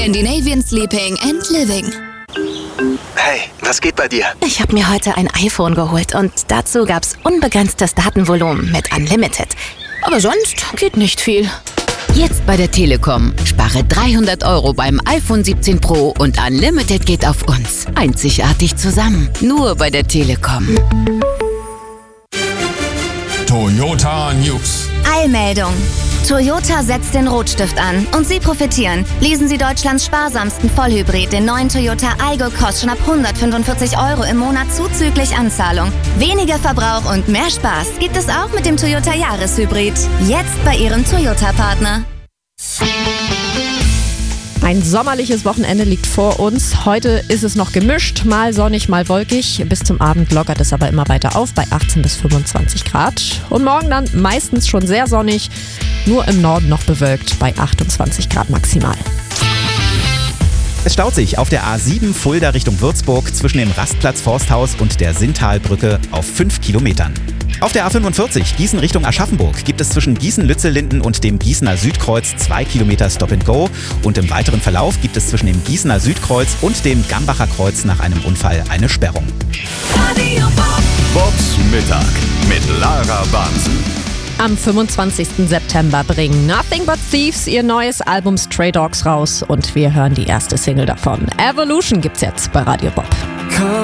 Scandinavian Sleeping and Living. Hey, was geht bei dir? Ich habe mir heute ein iPhone geholt und dazu gab's unbegrenztes Datenvolumen mit Unlimited. Aber sonst geht nicht viel. Jetzt bei der Telekom. Spare 300 € beim iPhone 17 Pro und Unlimited geht auf uns. Einzigartig zusammen. Nur bei der Telekom. Toyota News. Eilmeldung. Toyota setzt den Rotstift an und Sie profitieren. Leasen Sie Deutschlands sparsamsten Vollhybrid, den neuen Toyota Aygo, kostet schon ab 145 € im Monat zuzüglich Anzahlung. Weniger Verbrauch und mehr Spaß gibt es auch mit dem Toyota Jahreshybrid. Jetzt bei Ihrem Toyota-Partner. Ein sommerliches Wochenende liegt vor uns. Heute ist es noch gemischt, mal sonnig, mal wolkig. Bis zum Abend lockert es aber immer weiter auf bei 18 bis 25 Grad. Und morgen dann meistens schon sehr sonnig, nur im Norden noch bewölkt bei 28 Grad maximal. Es staut sich auf der A7 Fulda Richtung Würzburg zwischen dem Rastplatz Forsthaus und der Sinntalbrücke auf 5 Kilometern. Auf der A45 Gießen Richtung Aschaffenburg gibt es zwischen Gießen-Lützellinden und dem Gießener Südkreuz 2 Kilometer Stop-and-Go und im weiteren Verlauf gibt es zwischen dem Gießener Südkreuz und dem Gambacher Kreuz nach einem Unfall eine Sperrung. Bobs Mittag mit Lara Bansen. Am 25. September bringen Nothing But Thieves ihr neues Album Stray Dogs raus und wir hören die erste Single davon. Evolution gibt's jetzt bei Radio Bob.